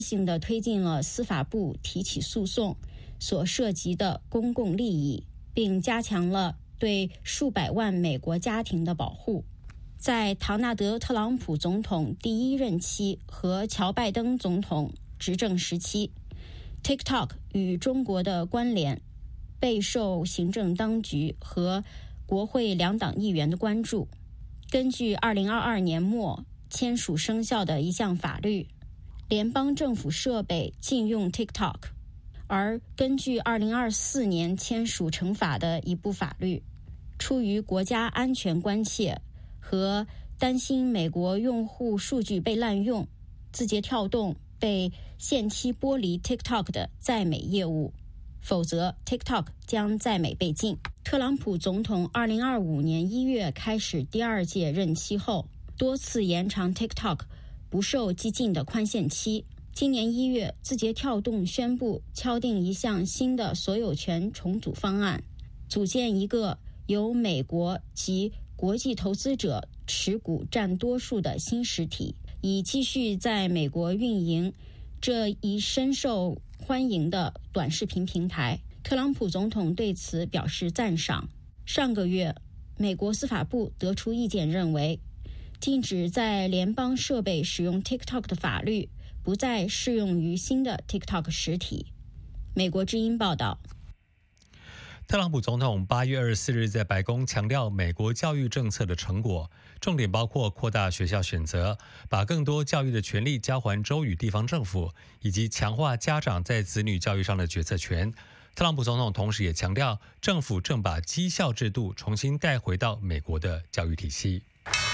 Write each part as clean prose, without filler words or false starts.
性地推进了司法部提起诉讼所涉及的公共利益，并加强了对数百万美国家庭的保护。在唐纳德·特朗普总统第一任期和乔·拜登总统执政时期， TikTok 与中国的关联备受行政当局和国会两党议员的关注。根据2022年末签署生效的一项法律，联邦政府设备禁用 TikTok， 而根据2024年签署惩罚的一部法律，出于国家安全关切和担心美国用户数据被滥用，字节跳动被限期剥离 TikTok 的在美业务，否则 TikTok 将在美被禁。特朗普总统2025年1月开始第二届任期后，多次延长 TikTok 不受激进的宽限期。今年1月，字节跳动宣布敲定一项新的所有权重组方案，组建一个由美国及国际投资者持股占多数的新实体，以继续在美国运营这一深受欢迎的短视频平台。特朗普总统对此表示赞赏。上个月，美国司法部得出意见，认为禁止在联邦设备使用 TikTok 的法律不再适用于新的 TikTok 实体。美国之音报道。 特朗普总统8月24日在白宫强调美国教育政策的成果，重点包括扩大学校选择，把更多教育的权利交还州与地方政府，以及强化家长在子女教育上的决策权。特朗普总统同时也强调，政府正把绩效制度重新带回到美国的教育体系。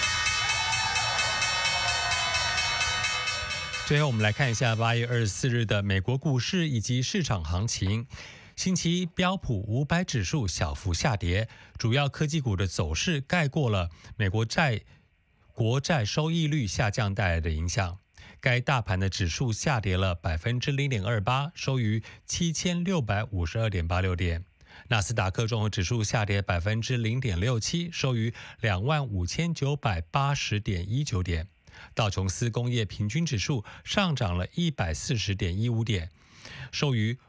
最后我们来看一下8月24日的美国股市以及市场行情。星期一标普500指数小幅下跌，主要科技股的走势盖过了美国国债收益率下降带来的影响。该大盘的指数下跌了 0.28%， 收于 7652.86 点。纳斯达克综合指数下跌 0.67%， 收于 25,980.19 点。道琼斯工业平均指数上涨了 140.15 点，收于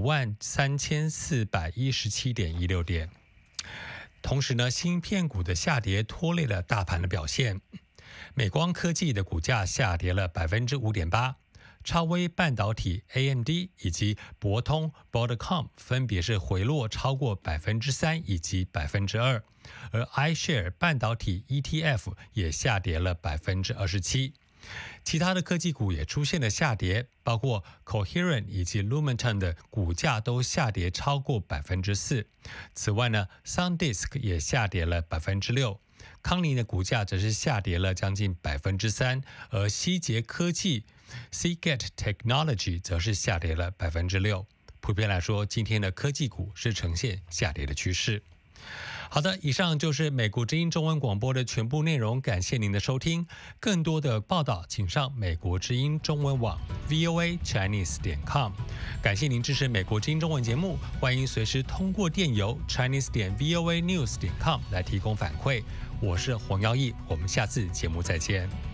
53,417.16 点。同时呢，芯片股的下跌拖累了大盘的表现。美光科技的股价下跌了 5.8%， 超微半导体 AMD 以及博通 Broadcom 分别是回落超过 3% 以及 2%， 而 iShare 半导体 ETF 也下跌了 27%。其他的科技股也出现了下跌，包括 Coherent 以及 Lumentum 的股价都下跌超过 4%。此外呢， SanDisk 也下跌了 6%， 康宁的股价则是下跌了将近 3%， 而希捷科技 Seagate Technology 则是下跌了 6%。 普遍来说，今天的科技股是呈现下跌的趋势。好的，以上就是美国之音中文广播的全部内容，感谢您的收听。更多的报道请上美国之音中文网 voachinese.com。 感谢您支持美国之音中文节目，欢迎随时通过电邮 chinese.voanews.com 来提供反馈。我是黄耀义，我们下次节目再见。